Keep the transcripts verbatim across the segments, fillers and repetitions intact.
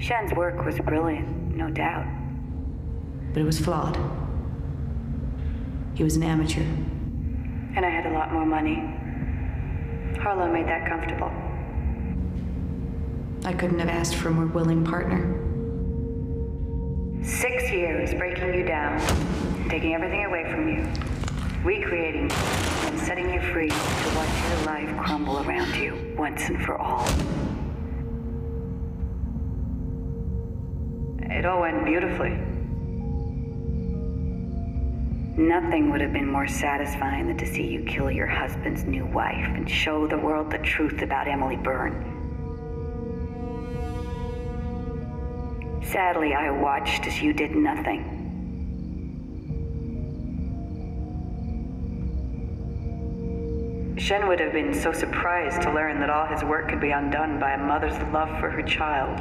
Shen's work was brilliant, no doubt. But it was flawed. He was an amateur. And I had a lot more money. Harlow made that comfortable. I couldn't have asked for a more willing partner. Six years breaking you down, taking everything away from you, recreating and setting you free to watch your life crumble around you once and for all. It all went beautifully. Nothing would have been more satisfying than to see you kill your husband's new wife and show the world the truth about Emily Byrne. Sadly, I watched as you did nothing. Shen would have been so surprised to learn that all his work could be undone by a mother's love for her child.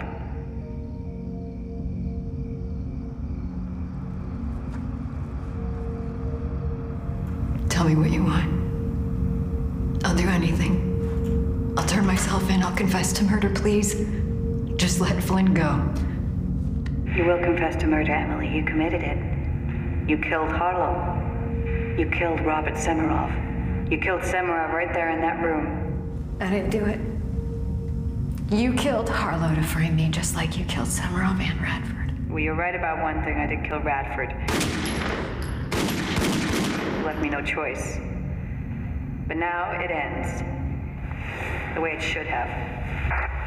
Tell me what you want. I'll do anything. I'll turn myself in. I'll confess to murder, please. Just let Flynn go. You will confess to murder, Emily. You committed it. You killed Harlow. You killed Robert Semerov. You killed Semerov right there in that room. I didn't do it. You killed Harlow to frame me, just like you killed Semerov and Radford. Well, you're right about one thing. I did kill Radford. You left me no choice. But now it ends. The way it should have.